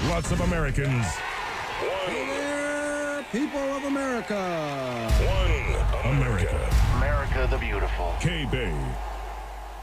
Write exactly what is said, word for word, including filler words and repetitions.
Lots of Americans. Hey there, people of America. One America. America the Beautiful. K-Bay.